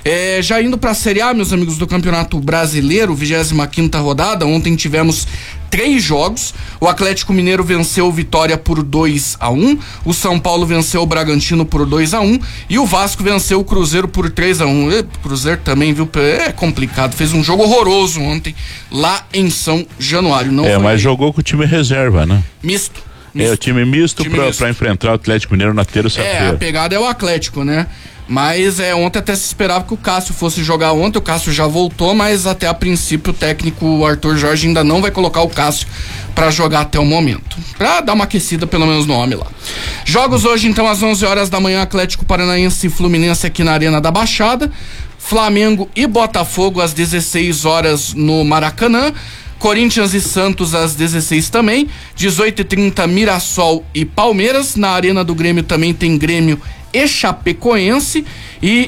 Já indo para a Série A, meus amigos, do Campeonato Brasileiro, 25ª rodada, ontem tivemos 3 jogos. O Atlético Mineiro venceu o Vitória por 2-1, o São Paulo venceu o Bragantino por 2-1 e o Vasco venceu o Cruzeiro por 3-1. O Cruzeiro também, viu? É complicado, fez um jogo horroroso ontem lá em São Januário. Mas jogou com o time reserva, né? Misto. O time misto pra enfrentar o Atlético Mineiro na terça-feira. A pegada é o Atlético, né? Mas ontem até se esperava que o Cássio fosse jogar ontem, o Cássio já voltou, mas até a princípio o técnico Arthur Jorge ainda não vai colocar o Cássio pra jogar até o momento, pra dar uma aquecida pelo menos no homem lá. Jogos hoje então às 11 horas da manhã, Atlético Paranaense e Fluminense aqui na Arena da Baixada, Flamengo e Botafogo às 16 horas no Maracanã, Corinthians e Santos às 16 também, 18h30 Mirassol e Palmeiras, na Arena do Grêmio também tem Grêmio e Chapecoense e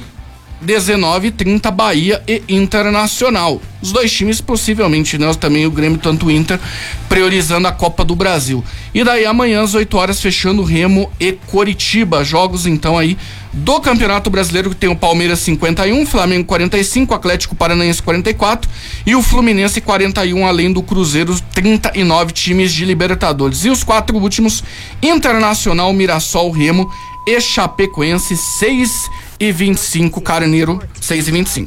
19h30 Bahia e Internacional. Os dois times possivelmente, né? Também o Grêmio, tanto o Inter, priorizando a Copa do Brasil. E daí amanhã às 8 horas fechando Remo e Coritiba. Jogos então aí do Campeonato Brasileiro, que tem o Palmeiras 51, Flamengo 45, Atlético Paranaense 44 e o Fluminense 41, além do Cruzeiro 39 times de Libertadores. E os 4 últimos, Internacional, Mirassol, Remo e Chapecoense, 6h25, Carneiro, 6h25.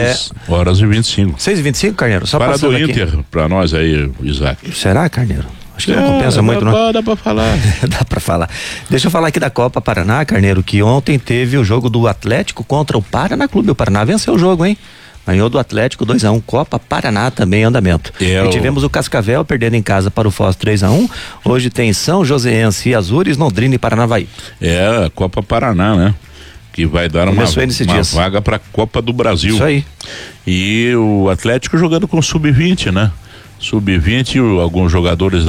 6h25. 6h25, Carneiro? Só para do Inter, aqui. Pra nós aí, Isaac. Será, Carneiro? Acho que não compensa muito, não. Dá pra falar. Dá pra falar. Deixa eu falar aqui da Copa Paraná, Carneiro, que ontem teve o jogo do Atlético contra o Paraná Clube. O Paraná venceu o jogo, hein? Ganhou do Atlético 2-1, Copa Paraná também em andamento. E tivemos o Cascavel perdendo em casa para o Foz 3-1. Hoje tem São Joséense e Azures, Londrina e Paranavaí. A Copa Paraná, né? Que vai dar uma vaga para a Copa do Brasil. Isso aí. E o Atlético jogando com Sub-20, né? Sub-20, alguns jogadores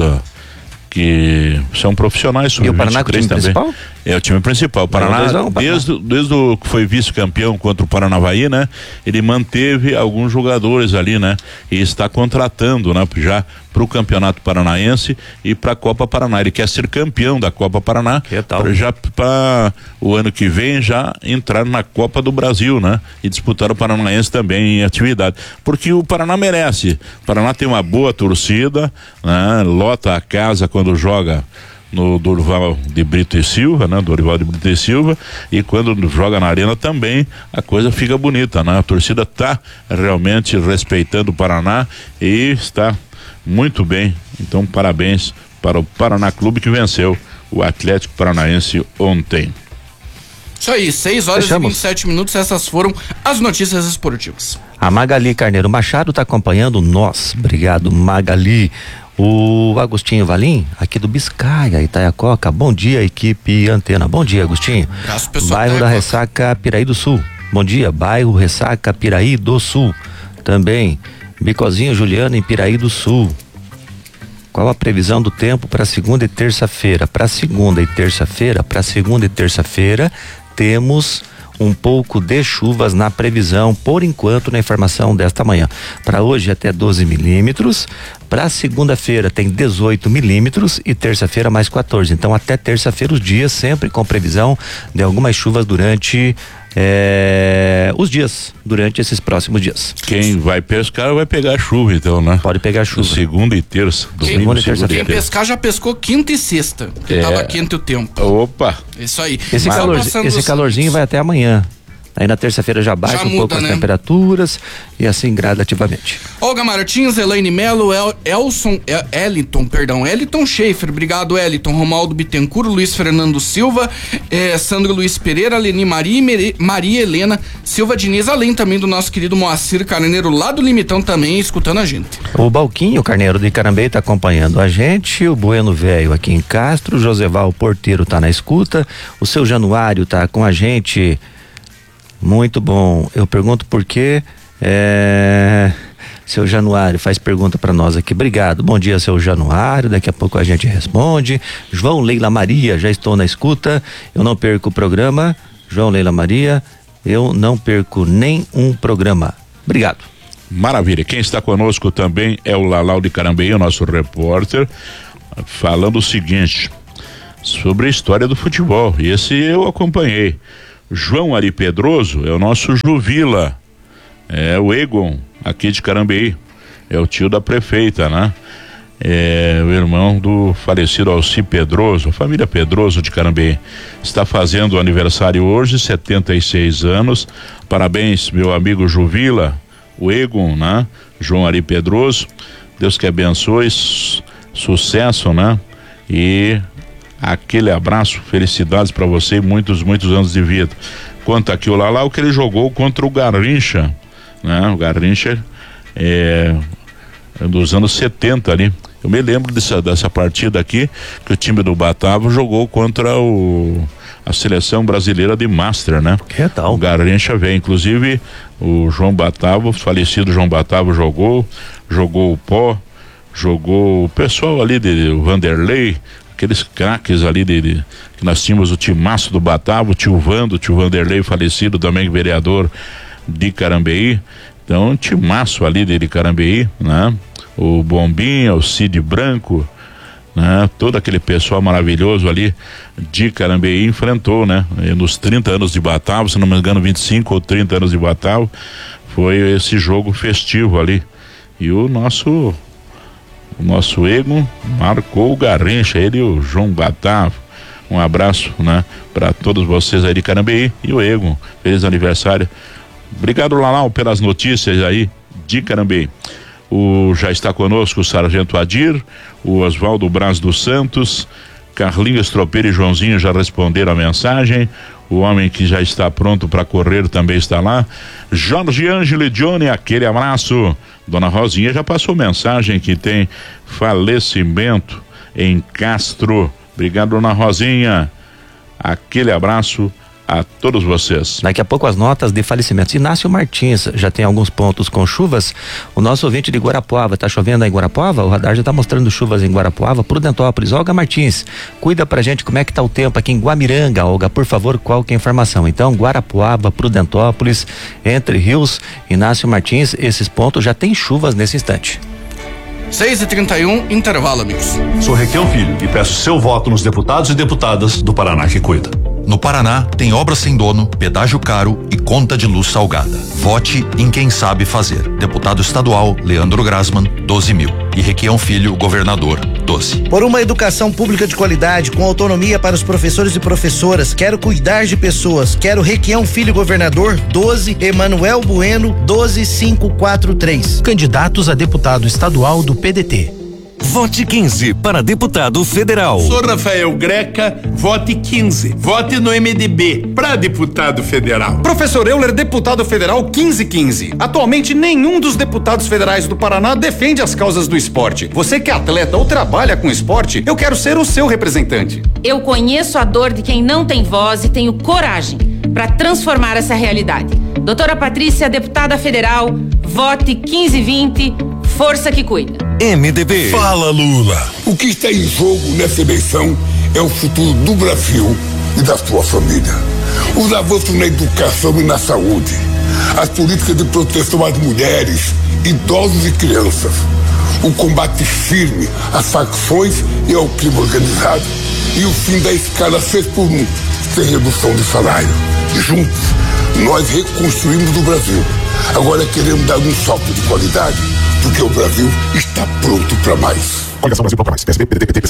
que são profissionais. E o Paraná com o time também. Principal? É o time principal. O Paraná, desde o que foi vice-campeão contra o Paranavaí, né? Ele manteve alguns jogadores ali, né? E está contratando, né? Já para o Campeonato Paranaense e para a Copa Paraná. Ele quer ser campeão da Copa Paraná. Já para o ano que vem já entrar na Copa do Brasil, né? E disputar o Paranaense também em atividade. Porque o Paraná merece. O Paraná tem uma boa torcida, né? Lota a casa quando joga no Dorival de Brito e Silva, né? Dorival de Brito e Silva, e quando joga na Arena também a coisa fica bonita, né? A torcida tá realmente respeitando o Paraná e está muito bem. Então parabéns para o Paraná Clube que venceu o Atlético Paranaense ontem. Isso aí, 6 horas e 27 minutos, essas foram as notícias esportivas. A Magali Carneiro Machado está acompanhando nós. Obrigado, Magali. O Agostinho Valim, aqui do Biscaia, Itaiacoca. Bom dia, equipe Antena. Bom dia, Agostinho. Abraço, pessoal. Bairro da Ressaca, Piraí do Sul. Bom dia, bairro Ressaca, Piraí do Sul. Também, Bicozinho Juliana, em Piraí do Sul. Qual a previsão do tempo para segunda e terça-feira? Para segunda e terça-feira, temos um pouco de chuvas na previsão, por enquanto, na informação desta manhã. Para hoje até 12 milímetros, para segunda-feira tem 18 milímetros e terça-feira mais 14. Então até terça-feira os dias sempre com previsão de algumas chuvas durante os dias, durante esses próximos dias. Quem vai pescar vai pegar chuva então, né? Pode pegar chuva. Segunda e terça. Segunda e terça. Quem pescar já pescou quinta e sexta, que tava quente o tempo. Opa! Isso aí. Esse calorzinho vai até amanhã. Aí na terça-feira já baixa um pouco as temperaturas e assim gradativamente. Olga Martins, Elaine Melo, Eliton Schaefer, obrigado Eliton, Romaldo Bittencourt, Luiz Fernando Silva, Sandro Luiz Pereira, Leni Maria Helena Silva Diniz, além também do nosso querido Moacir Carneiro lá do Limitão também escutando a gente. O Balquinho Carneiro de Carambeí tá acompanhando a gente, o Bueno Velho aqui em Castro, o Joseval Porteiro tá na escuta, o seu Januário tá com a gente. Muito bom. Eu pergunto por quê. Seu Januário faz pergunta para nós aqui. Obrigado. Bom dia, seu Januário. Daqui a pouco a gente responde. João Leila Maria, já estou na escuta. Eu não perco o programa. João Leila Maria, eu não perco nem um programa. Obrigado. Maravilha. Quem está conosco também é o Lalau de Carambeí, o nosso repórter, falando o seguinte sobre a história do futebol. E esse eu acompanhei. João Ari Pedroso é o nosso Juvila, é o Egon, aqui de Carambeí, é o tio da prefeita, né? É o irmão do falecido Alci Pedroso, a família Pedroso de Carambeí. Está fazendo aniversário hoje, 76 anos. Parabéns, meu amigo Juvila, o Egon, né? João Ari Pedroso. Deus que abençoe, sucesso, né? E aquele abraço, felicidades para você e muitos anos de vida. Quanto aqui o Lalau, que ele jogou contra o Garrincha, né? O Garrincha dos anos 70 ali. Eu me lembro dessa partida aqui, que o time do Batavo jogou contra a seleção brasileira de Master, né? Que tal? O Garrincha veio, inclusive o João Batavo, o falecido João Batavo jogou o Pó, jogou o pessoal ali o Vanderlei, aqueles craques ali que nós tínhamos, o timaço do Batavo, o tio Vanderlei falecido, também vereador de Carambeí. Então, um timaço ali de Carambeí, né? O Bombinha, o Cid Branco, né? Todo aquele pessoal maravilhoso ali de Carambeí enfrentou, né? E nos 30 anos de Batavo, se não me engano, 25 ou 30 anos de Batavo, foi esse jogo festivo ali. E o nosso Egon marcou o Garrincha, ele e o João Batavo. Um abraço, né? Para todos vocês aí de Carambeí e o Egon, feliz aniversário. Obrigado, Lalau, pelas notícias aí de Carambeí. Já está conosco o Sargento Adir, o Oswaldo Braz dos Santos, Carlinhos Tropeiro e Joãozinho já responderam a mensagem. O homem que já está pronto para correr também está lá. Jorge Ângelo e Johnny, aquele abraço. Dona Rosinha já passou mensagem que tem falecimento em Castro. Obrigado, Dona Rosinha. Aquele abraço a todos vocês. Daqui a pouco as notas de falecimento. Inácio Martins já tem alguns pontos com chuvas. O nosso ouvinte de Guarapuava, tá chovendo aí em Guarapuava? O radar já tá mostrando chuvas em Guarapuava. Prudentópolis, Olga Martins, cuida pra gente como é que tá o tempo aqui em Guamiranga, Olga, por favor, qual que é a informação? Então, Guarapuava, Prudentópolis, Entre Rios, Inácio Martins, esses pontos já tem chuvas nesse instante. 6h31, intervalo, amigos. Sou Requião Filho e peço seu voto nos deputados e deputadas do Paraná que cuida. No Paraná, tem obra sem dono, pedágio caro e conta de luz salgada. Vote em quem sabe fazer. Deputado estadual, Leandro Grasman, 12.000. E Requião Filho, governador, 12. Por uma educação pública de qualidade, com autonomia para os professores e professoras, quero cuidar de pessoas. Quero Requião Filho, governador, 12, Emanuel Bueno, 12543. Candidatos a deputado estadual do PDT. Vote 15 para deputado federal. Sou Rafael Greca, vote 15. Vote no MDB para deputado federal. Professor Euler, deputado federal 1515. Atualmente, nenhum dos deputados federais do Paraná defende as causas do esporte. Você que é atleta ou trabalha com esporte, eu quero ser o seu representante. Eu conheço a dor de quem não tem voz e tenho coragem para transformar essa realidade. Doutora Patrícia, deputada federal, vote 1520, força que cuida. MDB. Fala, Lula. O que está em jogo nessa eleição é o futuro do Brasil e da sua família. Os avanços na educação e na saúde, as políticas de proteção às mulheres, idosos e crianças, o combate firme às facções e ao crime organizado e o fim da escala 6x1, sem redução de salário. Juntos, nós reconstruímos o Brasil. Agora queremos dar um salto de qualidade, porque o Brasil está pronto para mais. Coligação Brasil para mais. PSB, PDT, PT,